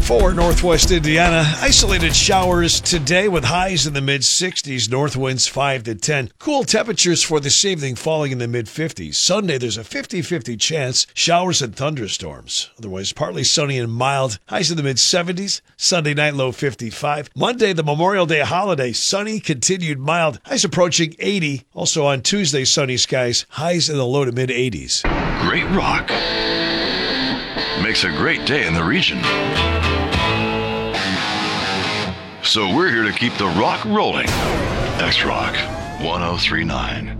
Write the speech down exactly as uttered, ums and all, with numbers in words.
For Northwest Indiana, isolated showers today with highs in the mid-sixties, north winds five to ten. Cool temperatures for this evening falling in the mid-fifties. Sunday, there's a fifty-fifty chance, showers and thunderstorms. Otherwise, partly sunny and mild, highs in the mid-seventies. Sunday night, low fifty-five. Monday, the Memorial Day holiday, sunny, continued mild, highs approaching eighty. Also on Tuesday, sunny skies, highs in the low to mid-eighties. Great rock makes a great day in the region. So we're here to keep the rock rolling. X-Rock one oh three point nine.